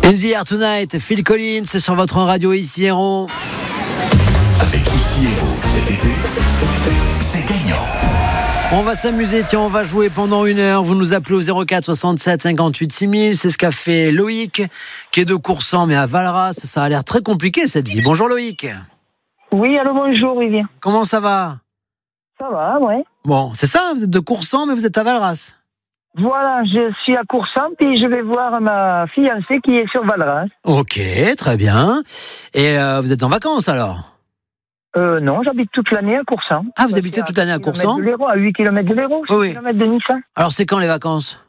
In the Air Tonight, Phil Collins sur votre radio ici Héros. Avec ici Héros cet été, c'est gagnant. On va s'amuser, tiens, on va jouer pendant 1 heure. Vous nous appelez au 04 67 58 6000. C'est ce qu'a fait Loïc, qui est de Coursan, mais à Valras. Ça a l'air très compliqué cette vie. Bonjour Loïc. Oui, allô, bonjour, Vivien. Comment ça va? Ça va, ouais. Bon, c'est ça, vous êtes de Coursan, mais vous êtes à Valras. Voilà, je suis à Coursan, puis je vais voir ma fiancée qui est sur Valras. Ok, très bien. Et vous êtes en vacances alors? Non, j'habite toute l'année à Coursan. Ah, vous habitez toute l'année à Coursan? À 8 km de l'Hérault, 6 Oui. km de Nice. Alors c'est quand les vacances?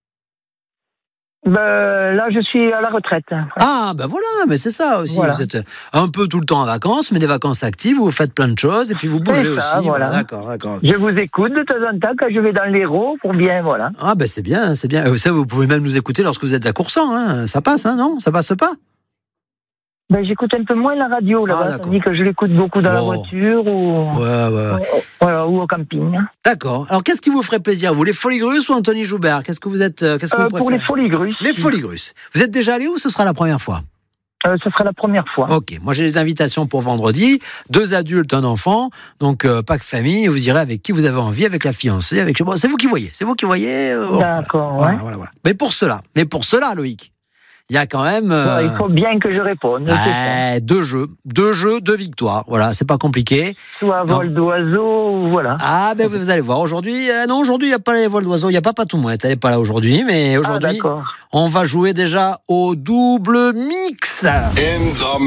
Là, je suis à la retraite. Ah, ben voilà, mais c'est ça aussi. Voilà. Vous êtes un peu tout le temps en vacances, mais des vacances actives, vous faites plein de choses et puis vous bougez C'est ça, aussi. voilà. D'accord. Je vous écoute de temps en temps quand je vais dans l'Hérault pour bien, voilà. Ah, ben c'est bien, c'est bien. Ça, vous pouvez même nous écouter lorsque vous êtes à Coursan, hein. Ça passe, hein, non? Ça passe pas? J'écoute un peu moins la radio là-bas, d'accord. tandis que je l'écoute beaucoup dans la voiture ou... Ouais. ou au camping. D'accord. Alors, qu'est-ce qui vous ferait plaisir? Vous, les Folies Grusses ou Anthony Joubert? Qu'est-ce que vous êtes, qu'est-ce que vous préférez? Pour les Folies Grusses. Les Folies Grusses. Vous êtes déjà allé ou ce sera la première fois? Ce sera la première fois. Ok, moi j'ai les invitations pour vendredi, 2 adultes, un enfant, donc pas que famille, vous irez avec qui vous avez envie, avec la fiancée, avec... Bon, c'est vous qui voyez, D'accord, ouais. Voilà. Mais pour cela, Loïc, il y a quand même... Il faut bien que je réponde. 2 jeux, 2 victoires, voilà, c'est pas compliqué. Soit vol d'oiseau, voilà. Ah, ben vous allez voir, aujourd'hui, non, aujourd'hui il n'y a pas les vols d'oiseaux, il n'y a pas Patou-Mouette, elle n'est pas là aujourd'hui, mais aujourd'hui, on va jouer déjà au double mix. In the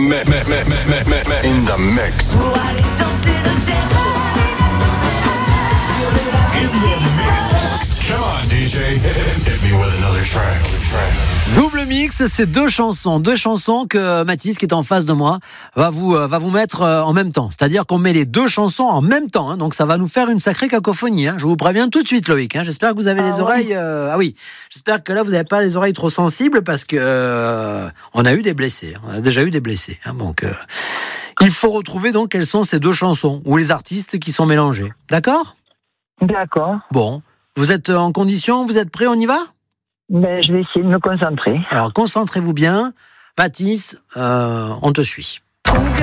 mix. Pour aller danser le jazz. Come on, DJ. Hit me with another track. Double mix, c'est 2 chansons que Mathis, qui est en face de moi, va vous mettre en même temps. C'est-à-dire qu'on met les 2 chansons en même temps, hein, donc ça va nous faire une sacrée cacophonie. Hein. Je vous préviens tout de suite, Loïc. Hein. J'espère que vous avez les oreilles. Oui, j'espère que là vous n'avez pas les oreilles trop sensibles parce que on a eu des blessés. On a déjà eu des blessés. Hein, donc il faut retrouver donc quelles sont ces 2 chansons ou les artistes qui sont mélangés. D'accord? D'accord. Bon, vous êtes en condition, vous êtes prêts, on y va? Je vais essayer de me concentrer. Alors concentrez-vous bien. Mathis, on te suit.